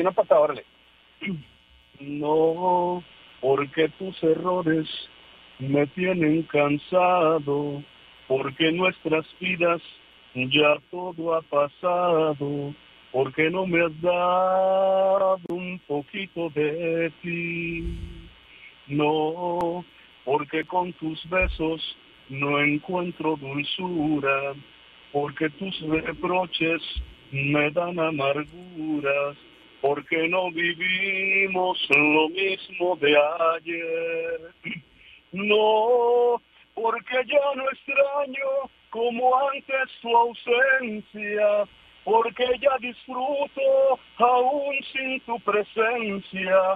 Una pata, órale. No, porque tus errores me tienen cansado, porque nuestras vidas ya todo ha pasado, porque no me has dado un poquito de ti. No, porque con tus besos no encuentro dulzura, porque tus reproches me dan amarguras, porque no vivimos lo mismo de ayer. No, porque ya no extraño como antes tu ausencia, porque ya disfruto aún sin tu presencia.